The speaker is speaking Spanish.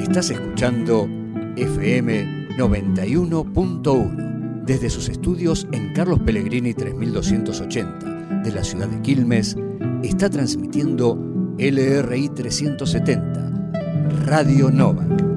Estás escuchando FM 91.1 desde sus estudios en Carlos Pellegrini 3280 de la ciudad de Quilmes. Está transmitiendo LRI 370 Radio Novak.